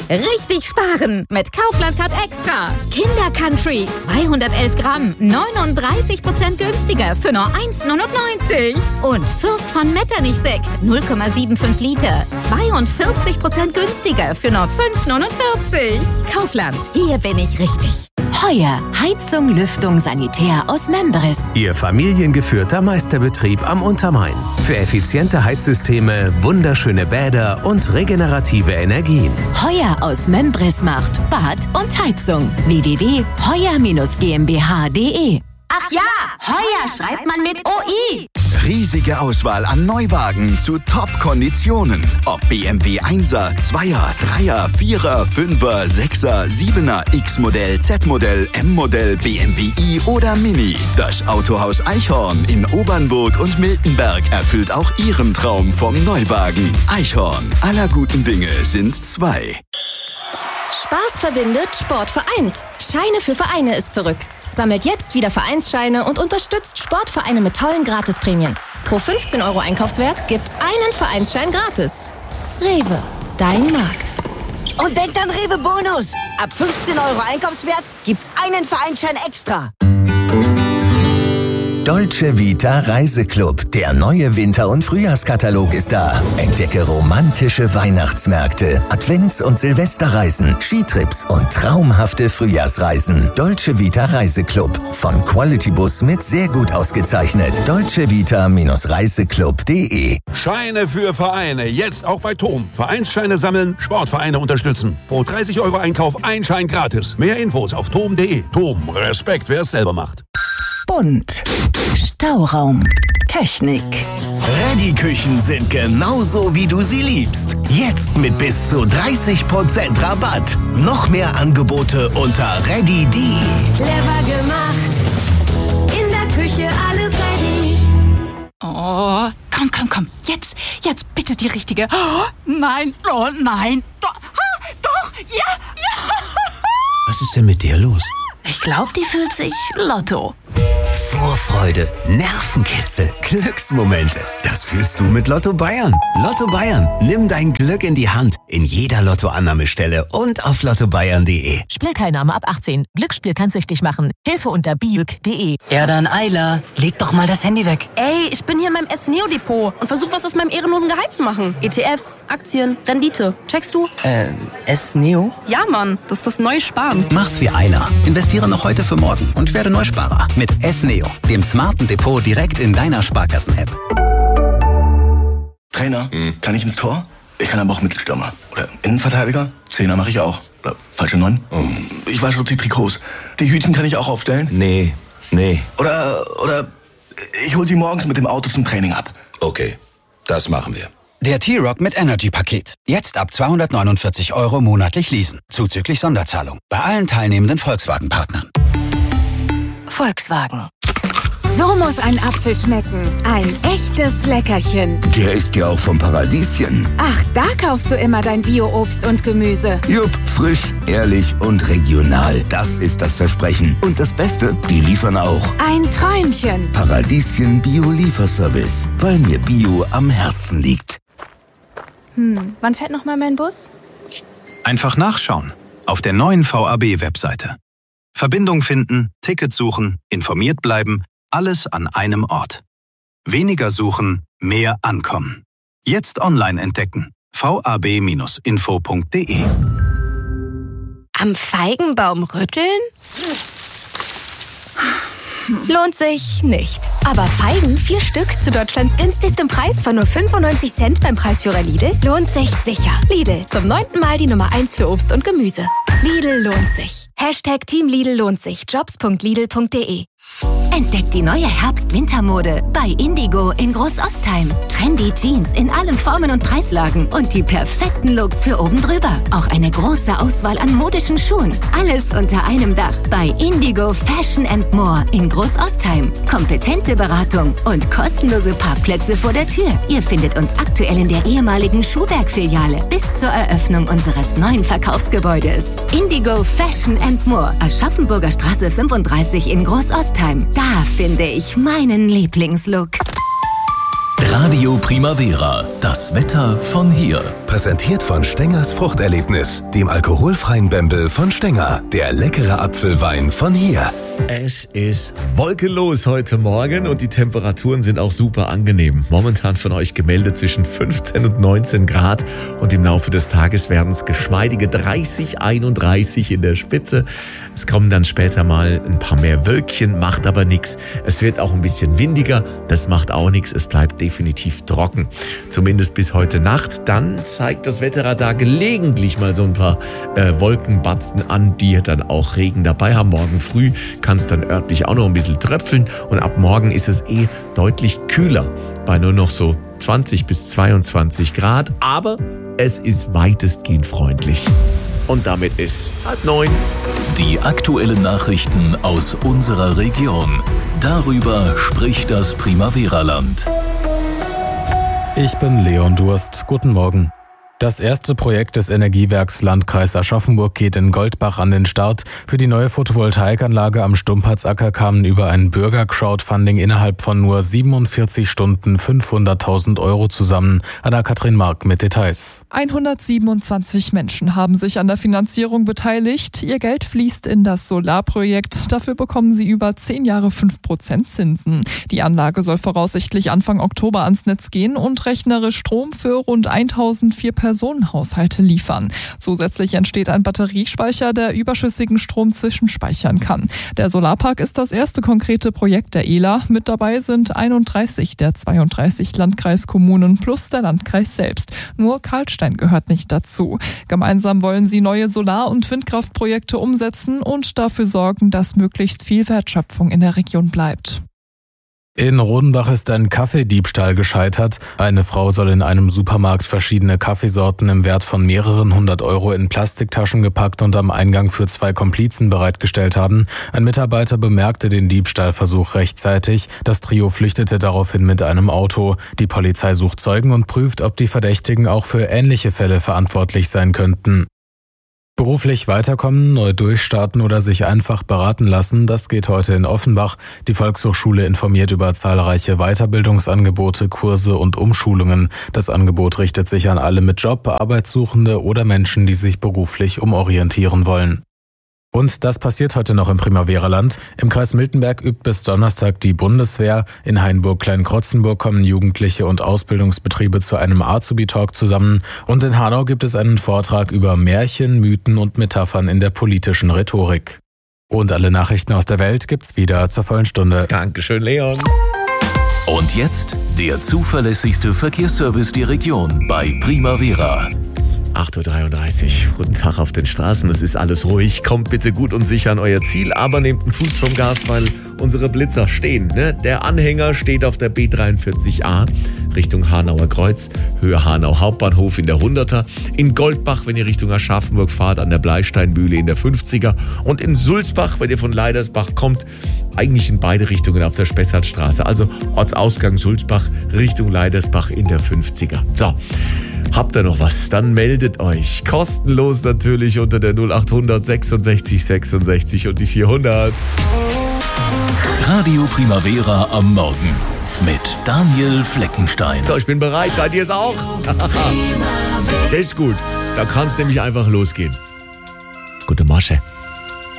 Richtig sparen mit Kaufland Card Extra. Kinder Country 211 Gramm, 39% günstiger für nur 1,99. Und Fürst von Metternich Sekt 0,75 Liter, 42% günstiger für nur 5,49. Kaufland, hier bin ich richtig. Heuer, Heizung, Lüftung, Sanitär aus Membris. Ihr familiengeführter Meisterbetrieb am Untermain. Für effiziente Heizsysteme, wunderschöne Bäder und regenerative Energien. Heuer aus Membris macht Bad und Heizung. www.heuer-gmbh.de. Ach ja, Heuer schreibt man mit OI. Riesige Auswahl an Neuwagen zu Top-Konditionen. Ob BMW 1er, 2er, 3er, 4er, 5er, 6er, 7er, X-Modell, Z-Modell, M-Modell, BMW i oder Mini. Das Autohaus Eichhorn in Obernburg und Miltenberg erfüllt auch Ihren Traum vom Neuwagen. Eichhorn, aller guten Dinge sind zwei. Spaß verbindet, Sport vereint. Scheine für Vereine ist zurück. Sammelt jetzt wieder Vereinsscheine und unterstützt Sportvereine mit tollen Gratisprämien. Pro 15 € Einkaufswert gibt's einen Vereinsschein gratis. Rewe, dein Markt. Und denkt an Rewe Bonus. Ab 15 € Einkaufswert gibt's einen Vereinsschein extra. Dolce Vita Reiseclub. Der neue Winter- und Frühjahrskatalog ist da. Entdecke romantische Weihnachtsmärkte, Advents- und Silvesterreisen, Skitrips und traumhafte Frühjahrsreisen. Dolce Vita Reiseclub. Von Quality Bus mit sehr gut ausgezeichnet. dolcevita-reiseclub.de. Scheine für Vereine. Jetzt auch bei TOM. Vereinsscheine sammeln, Sportvereine unterstützen. Pro 30 € Einkauf ein Schein gratis. Mehr Infos auf tom.de. TOM. Respekt, wer es selber macht. Bunt. Stauraum. Technik. Ready-Küchen sind genauso, wie du sie liebst. Jetzt mit bis zu 30% Rabatt. Noch mehr Angebote unter ready.de. Clever gemacht. In der Küche alles ready. Oh, komm. Jetzt bitte die richtige. Oh, nein. Doch, ja. Was ist denn mit dir los? Ich glaube, die fühlt sich Lotto. Vorfreude, Nervenkitzel, Glücksmomente. Das fühlst du mit Lotto Bayern. Lotto Bayern. Nimm dein Glück in die Hand. In jeder Lottoannahmestelle und auf lottobayern.de. Spielteilnahme ab 18. Glücksspiel kann süchtig machen. Hilfe unter biuk.de. Erdan Eiler, leg doch mal das Handy weg. Ey, ich bin hier in meinem S-Neo-Depot und versuche was aus meinem ehrenlosen Gehalt zu machen. ETFs, Aktien, Rendite. Checkst du? S-Neo? Ja, Mann. Das ist das neue Sparen. Mach's wie einer. Investiere noch heute für morgen und werde Neusparer. Mit S-Neo, dem smarten Depot direkt in deiner Sparkassen-App. Trainer, kann ich ins Tor? Ich kann aber auch Mittelstürmer. Oder Innenverteidiger? Zehner mache ich auch. Oder falsche 9? Ich wasche die Trikots. Die Hütchen kann ich auch aufstellen? Nee. Oder ich hol sie morgens mit dem Auto zum Training ab. Okay, das machen wir. Der T-Rock mit Energy-Paket. Jetzt ab 249 € monatlich leasen. Zuzüglich Sonderzahlung. Bei allen teilnehmenden Volkswagen-Partnern. Volkswagen. So muss ein Apfel schmecken. Ein echtes Leckerchen. Der ist ja auch vom Paradieschen. Ach, da kaufst du immer dein Bio-Obst und Gemüse. Jupp, frisch, ehrlich und regional. Das ist das Versprechen. Und das Beste, die liefern auch. Ein Träumchen. Paradieschen Bio-Lieferservice. Weil mir Bio am Herzen liegt. Wann fährt nochmal mein Bus? Einfach nachschauen. Auf der neuen VAB-Webseite. Verbindung finden, Ticket suchen, informiert bleiben, alles an einem Ort. Weniger suchen, mehr ankommen. Jetzt online entdecken. vab-info.de. Am Feigenbaum rütteln? Lohnt sich nicht. Aber Feigen 4 Stück zu Deutschlands günstigstem Preis von nur 95 Cent beim Preisführer Lidl lohnt sich sicher. Lidl, zum 9. Mal die Nummer 1 für Obst und Gemüse. Lidl lohnt sich. #Team Lidl lohnt sich. Jobs.lidl.de. Entdeckt die neue Herbst-Wintermode bei Indigo in Großostheim. Trendy Jeans in allen Formen und Preislagen und die perfekten Looks für oben drüber. Auch eine große Auswahl an modischen Schuhen. Alles unter einem Dach bei Indigo Fashion & More in Großostheim. Kompetente Beratung und kostenlose Parkplätze vor der Tür. Ihr findet uns aktuell in der ehemaligen Schuhberg-Filiale bis zur Eröffnung unseres neuen Verkaufsgebäudes. Indigo Fashion & More, Aschaffenburger Straße 35 in Großostheim. Da finde ich meinen Lieblingslook. Radio Primavera, das Wetter von hier. Präsentiert von Stengers Fruchterlebnis, dem alkoholfreien Bembel von Stenger. Der leckere Apfelwein von hier. Es ist wolkenlos heute Morgen und die Temperaturen sind auch super angenehm. Momentan von euch gemeldet zwischen 15 und 19 Grad und im Laufe des Tages werden es geschmeidige 30, 31 in der Spitze. Es kommen dann später mal ein paar mehr Wölkchen, macht aber nichts. Es wird auch ein bisschen windiger, das macht auch nichts. Es bleibt definitiv trocken, zumindest bis heute Nacht. Dann zeigt das Wetterradar gelegentlich mal so ein paar Wolkenbatzen an, die dann auch Regen dabei haben. Morgen früh kann es dann örtlich auch noch ein bisschen tröpfeln und ab morgen ist es deutlich kühler, bei nur noch so 20 bis 22 Grad, aber es ist weitestgehend freundlich. Und damit ist 8:30. Die aktuellen Nachrichten aus unserer Region. Darüber spricht das Primavera-Land. Ich bin Leon Durst. Guten Morgen. Das erste Projekt des Energiewerks Landkreis Aschaffenburg geht in Goldbach an den Start. Für die neue Photovoltaikanlage am Stumpertzacker kamen über ein Bürger-Crowdfunding innerhalb von nur 47 Stunden 500.000 € zusammen. Anna-Kathrin Mark mit Details. 127 Menschen haben sich an der Finanzierung beteiligt. Ihr Geld fließt in das Solarprojekt. Dafür bekommen sie über 10 Jahre 5% Zinsen. Die Anlage soll voraussichtlich Anfang Oktober ans Netz gehen und rechnerisch Strom für rund 1.004 Personenhaushalte liefern. Zusätzlich entsteht ein Batteriespeicher, der überschüssigen Strom zwischenspeichern kann. Der Solarpark ist das erste konkrete Projekt der ELA. Mit dabei sind 31 der 32 Landkreiskommunen plus der Landkreis selbst. Nur Karlstein gehört nicht dazu. Gemeinsam wollen sie neue Solar- und Windkraftprojekte umsetzen und dafür sorgen, dass möglichst viel Wertschöpfung in der Region bleibt. In Rodenbach ist ein Kaffeediebstahl gescheitert. Eine Frau soll in einem Supermarkt verschiedene Kaffeesorten im Wert von mehreren 100 € in Plastiktaschen gepackt und am Eingang für 2 Komplizen bereitgestellt haben. Ein Mitarbeiter bemerkte den Diebstahlversuch rechtzeitig. Das Trio flüchtete daraufhin mit einem Auto. Die Polizei sucht Zeugen und prüft, ob die Verdächtigen auch für ähnliche Fälle verantwortlich sein könnten. Beruflich weiterkommen, neu durchstarten oder sich einfach beraten lassen, das geht heute in Offenbach. Die Volkshochschule informiert über zahlreiche Weiterbildungsangebote, Kurse und Umschulungen. Das Angebot richtet sich an alle mit Job, Arbeitssuchende oder Menschen, die sich beruflich umorientieren wollen. Und das passiert heute noch im Primavera-Land. Im Kreis Miltenberg übt bis Donnerstag die Bundeswehr. In Hainburg-Kleinkrotzenburg kommen Jugendliche und Ausbildungsbetriebe zu einem Azubi-Talk zusammen. Und in Hanau gibt es einen Vortrag über Märchen, Mythen und Metaphern in der politischen Rhetorik. Und alle Nachrichten aus der Welt gibt's wieder zur vollen Stunde. Dankeschön, Leon. Und jetzt der zuverlässigste Verkehrsservice der Region bei Primavera. 8:33 Uhr. Guten Tag auf den Straßen. Es ist alles ruhig. Kommt bitte gut und sicher an euer Ziel, aber nehmt einen Fuß vom Gas, weil unsere Blitzer stehen. Ne? Der Anhänger steht auf der B43a Richtung Hanauer Kreuz, Höhe Hanau Hauptbahnhof in der 100er. In Goldbach, wenn ihr Richtung Aschaffenburg fahrt, an der Bleisteinmühle in der 50er. Und in Sulzbach, wenn ihr von Leidersbach kommt, eigentlich in beide Richtungen auf der Spessartstraße. Also Ortsausgang Sulzbach Richtung Leidersbach in der 50er. So. Habt ihr noch was? Dann meldet euch. Kostenlos natürlich unter der 0800 66 66 und die 400. Radio Primavera am Morgen mit Daniel Fleckenstein. So, ich bin bereit. Seid ihr es auch? Das ist gut. Da kann es nämlich einfach losgehen. Gute Masche.